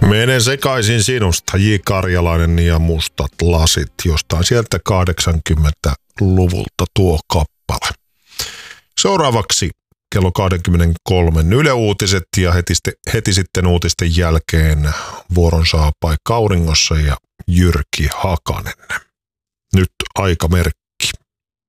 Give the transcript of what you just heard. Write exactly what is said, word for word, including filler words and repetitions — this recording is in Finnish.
Menen sekaisin sinusta, J. Karjalainen ja mustat lasit, jostain sieltä kahdeksankymmentäluvulta tuo kappale. Seuraavaksi kello kaksikymmentäkolme Yle Uutiset ja heti, heti sitten uutisten jälkeen vuoron saa Paikka Auringossa ja Jyrki Hakanen. Nyt aikamerkki.